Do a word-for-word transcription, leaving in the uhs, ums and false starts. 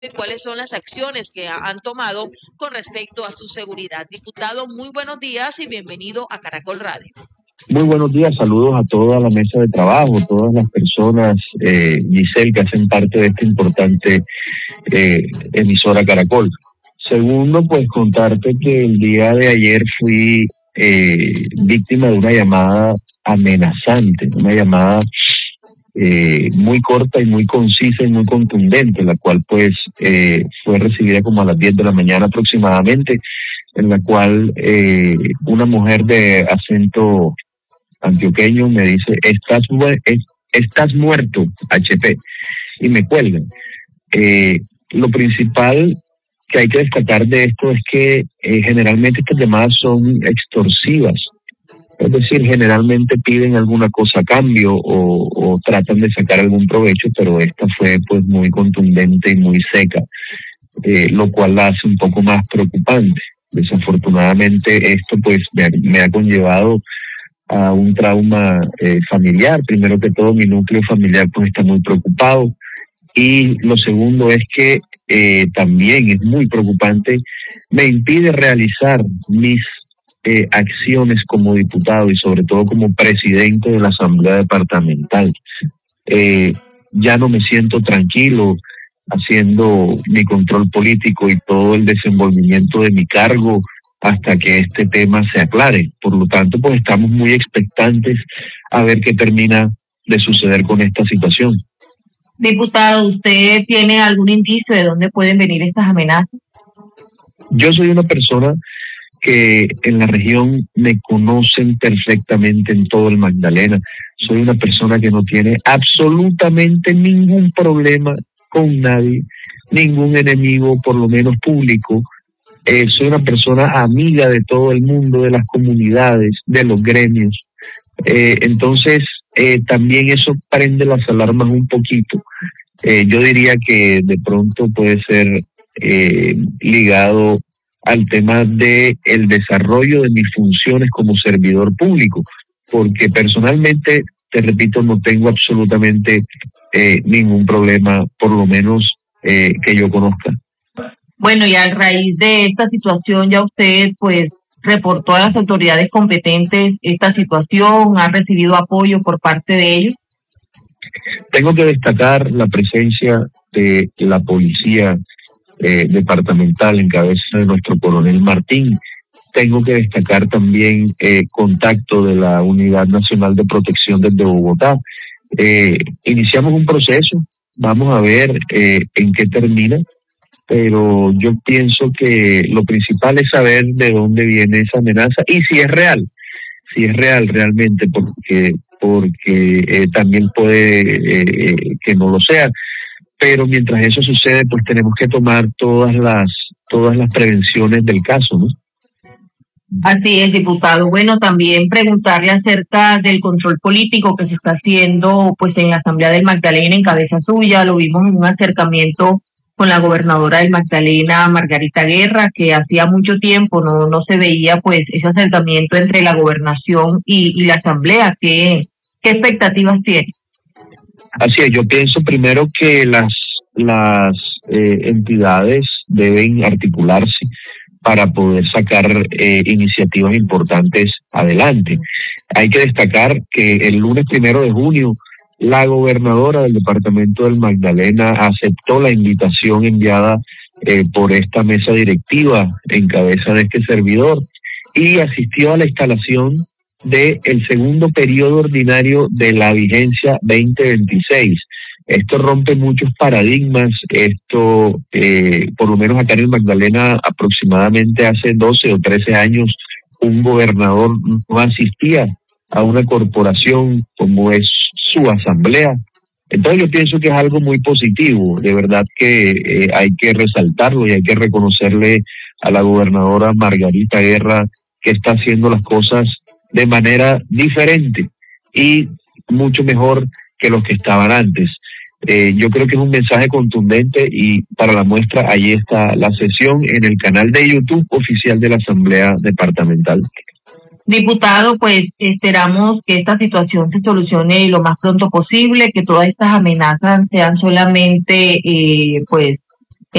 cuáles son las acciones que han tomado con respecto a su seguridad. Diputado, muy buenos días y bienvenido a Caracol Radio. Muy buenos días, saludos a toda la mesa de trabajo, todas las personas, eh, Giselle, que hacen parte de esta importante eh, emisora Caracol. Segundo, pues contarte que el día de ayer fui eh, víctima de una llamada amenazante, una llamada eh, muy corta y muy concisa y muy contundente, la cual pues eh, fue recibida como a las diez de la mañana aproximadamente, en la cual eh, una mujer de acento antioqueño me dice, estás, mu estás muerto, H P, y me cuelgan. Eh, lo principal que hay que destacar de esto es que eh, generalmente estas llamadas son extorsivas, es decir, generalmente piden alguna cosa a cambio o, o tratan de sacar algún provecho, pero esta fue pues muy contundente y muy seca, eh, lo cual la hace un poco más preocupante. Desafortunadamente esto pues me ha, me ha conllevado a un trauma eh, familiar. Primero que todo, mi núcleo familiar pues está muy preocupado, y lo segundo es que eh, también es muy preocupante, me impide realizar mis eh, acciones como diputado y sobre todo como presidente de la Asamblea Departamental. Eh, ya no me siento tranquilo haciendo mi control político y todo el desenvolvimiento de mi cargo hasta que este tema se aclare. Por lo tanto, pues estamos muy expectantes a ver qué termina de suceder con esta situación. Diputado, ¿usted tiene algún indicio de dónde pueden venir estas amenazas? Yo soy una persona que en la región me conocen perfectamente en todo el Magdalena. Soy una persona que no tiene absolutamente ningún problema con nadie, ningún enemigo, por lo menos público. Eh, soy una persona amiga de todo el mundo, de las comunidades, de los gremios. Eh, entonces, eh, también eso prende las alarmas un poquito. Eh, yo diría que de pronto puede ser eh, ligado al tema de el desarrollo de mis funciones como servidor público, porque personalmente, te repito, no tengo absolutamente eh, ningún problema, por lo menos eh, que yo conozca. Bueno, y a raíz de esta situación ya usted pues reportó a las autoridades competentes esta situación, ha recibido apoyo por parte de ellos. Tengo que destacar la presencia de la policía eh, departamental en cabeza de nuestro coronel Martín. Tengo que destacar también eh, contacto de la Unidad Nacional de Protección desde Bogotá. Eh, iniciamos un proceso, vamos a ver eh, en qué termina, pero yo pienso que lo principal es saber de dónde viene esa amenaza y si es real, si es real realmente, porque porque eh, también puede eh, que no lo sea, pero mientras eso sucede, pues tenemos que tomar todas las todas las prevenciones del caso, ¿no? Así es, diputado. Bueno, también preguntarle acerca del control político que se está haciendo pues en la Asamblea del Magdalena en cabeza suya. Lo vimos en un acercamiento con la gobernadora del Magdalena, Margarita Guerra, que hacía mucho tiempo no no se veía pues ese acercamiento entre la gobernación y, y la Asamblea. ¿Qué, qué expectativas tiene? Así es, yo pienso primero que las, las eh, entidades deben articularse para poder sacar eh, iniciativas importantes adelante. Hay que destacar que el lunes primero de junio la gobernadora del departamento del Magdalena aceptó la invitación enviada eh, por esta mesa directiva en cabeza de este servidor y asistió a la instalación del segundo periodo ordinario de la vigencia veinte veintiséis. Esto rompe muchos paradigmas. Esto, eh, por lo menos acá en el Magdalena, aproximadamente hace doce o trece años, un gobernador no asistía a una corporación como es su asamblea. Entonces yo pienso que es algo muy positivo. De verdad que eh, hay que resaltarlo y hay que reconocerle a la gobernadora Margarita Guerra que está haciendo las cosas de manera diferente y mucho mejor que los que estaban antes. Eh, yo creo que es un mensaje contundente y para la muestra ahí está la sesión en el canal de YouTube oficial de la Asamblea Departamental. Diputado, pues esperamos que esta situación se solucione lo más pronto posible, que todas estas amenazas sean solamente eh, pues